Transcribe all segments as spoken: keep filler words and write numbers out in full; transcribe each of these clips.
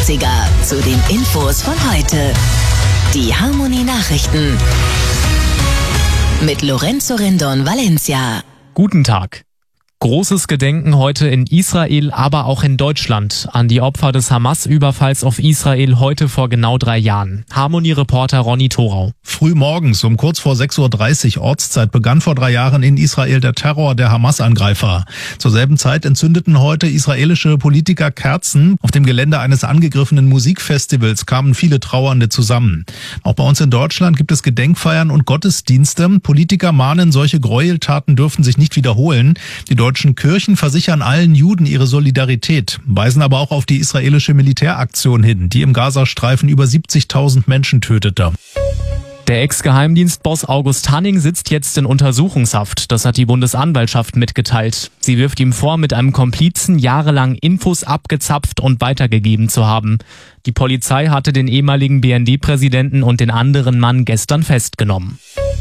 neunzehnhundertachtziger zu den Infos von heute. Die Harmonie Nachrichten mit Lorenzo Rendon Valencia. Guten Tag. Großes Gedenken heute in Israel, aber auch in Deutschland an die Opfer des Hamas-Überfalls auf Israel heute vor genau drei Jahren. Harmonie-Reporter Ronny Thorau. Früh morgens um kurz vor sechs Uhr dreißig Ortszeit begann vor drei Jahren in Israel der Terror der Hamas-Angreifer. Zur selben Zeit entzündeten heute israelische Politiker Kerzen. Auf dem Gelände eines angegriffenen Musikfestivals kamen viele Trauernde zusammen. Auch bei uns in Deutschland gibt es Gedenkfeiern und Gottesdienste. Politiker mahnen, solche Gräueltaten dürfen sich nicht wiederholen. Die deutschen Kirchen versichern allen Juden ihre Solidarität, weisen aber auch auf die israelische Militäraktion hin, die im Gazastreifen über siebzigtausend Menschen tötete. Der Ex-Geheimdienstboss August Hanning sitzt jetzt in Untersuchungshaft. Das hat die Bundesanwaltschaft mitgeteilt. Sie wirft ihm vor, mit einem Komplizen jahrelang Infos abgezapft und weitergegeben zu haben. Die Polizei hatte den ehemaligen B N D-Präsidenten und den anderen Mann gestern festgenommen.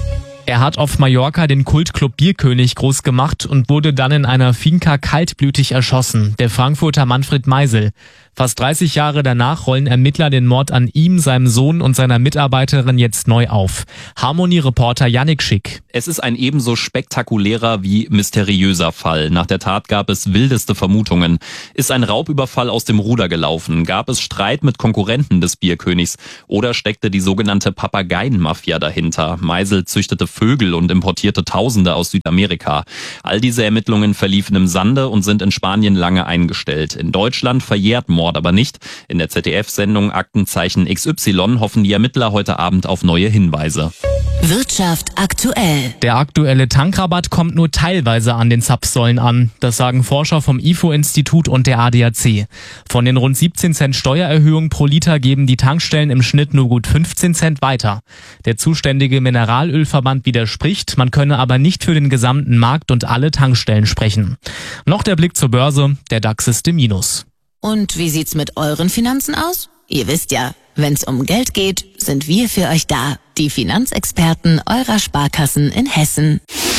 Er hat auf Mallorca den Kultclub Bierkönig groß gemacht und wurde dann in einer Finca kaltblütig erschossen, der Frankfurter Manfred Meisel. Fast dreißig Jahre danach rollen Ermittler den Mord an ihm, seinem Sohn und seiner Mitarbeiterin jetzt neu auf. Harmonie-Reporter Yannick Schick. Es ist ein ebenso spektakulärer wie mysteriöser Fall. Nach der Tat gab es wildeste Vermutungen. Ist ein Raubüberfall aus dem Ruder gelaufen? Gab es Streit mit Konkurrenten des Bierkönigs? Oder steckte die sogenannte Papageienmafia dahinter? Meisel züchtete Vögel und importierte Tausende aus Südamerika. All diese Ermittlungen verliefen im Sande und sind in Spanien lange eingestellt. In Deutschland verjährt Mord aber nicht. In der Z D F-Sendung Aktenzeichen X Y hoffen die Ermittler heute Abend auf neue Hinweise. Wirtschaft aktuell. Der aktuelle Tankrabatt kommt nur teilweise an den Zapfsäulen an. Das sagen Forscher vom I F O-Institut und der A D A C. Von den rund siebzehn Cent Steuererhöhung pro Liter geben die Tankstellen im Schnitt nur gut fünfzehn Cent weiter. Der zuständige Mineralölverband widerspricht, man könne aber nicht für den gesamten Markt und alle Tankstellen sprechen. Noch der Blick zur Börse, der DAX ist im Minus. Und wie sieht's mit euren Finanzen aus? Ihr wisst ja, wenn's um Geld geht, sind wir für euch da. Die Finanzexperten eurer Sparkassen in Hessen.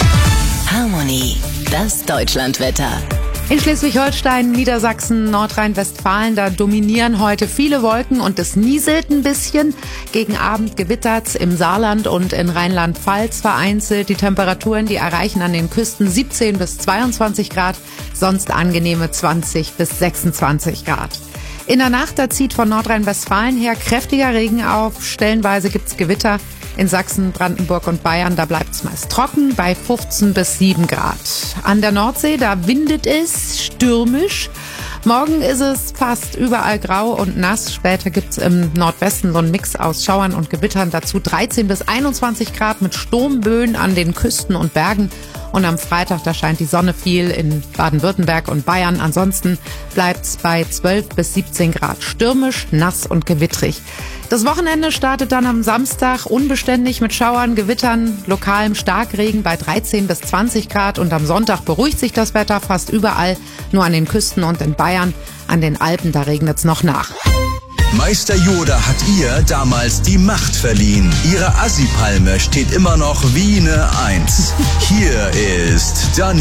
Harmonie, das Deutschlandwetter. In Schleswig-Holstein, Niedersachsen, Nordrhein-Westfalen, da dominieren heute viele Wolken und es nieselt ein bisschen. Gegen Abend gewittert's im Saarland und in Rheinland-Pfalz vereinzelt. Die Temperaturen, die erreichen an den Küsten siebzehn bis zweiundzwanzig Grad, sonst angenehme zwanzig bis sechsundzwanzig Grad. In der Nacht, da zieht von Nordrhein-Westfalen her kräftiger Regen auf. Stellenweise gibt's Gewitter. In Sachsen, Brandenburg und Bayern, da bleibt's meist trocken bei fünfzehn bis sieben Grad. An der Nordsee, da windet es stürmisch. Morgen ist es fast überall grau und nass. Später gibt's im Nordwesten so einen Mix aus Schauern und Gewittern. Dazu dreizehn bis einundzwanzig Grad mit Sturmböen an den Küsten und Bergen. Und am Freitag, da scheint die Sonne viel in Baden-Württemberg und Bayern. Ansonsten bleibt's bei zwölf bis siebzehn Grad. Stürmisch, nass und gewittrig. Das Wochenende startet dann am Samstag unbeständig mit Schauern, Gewittern, lokalem Starkregen bei dreizehn bis zwanzig Grad. Und am Sonntag beruhigt sich das Wetter fast überall, nur an den Küsten und in Bayern. An den Alpen, da regnet's noch nach. Meister Yoda hat ihr damals die Macht verliehen. Ihre Assi-Palme steht immer noch wie eine Eins. Hier ist Dani.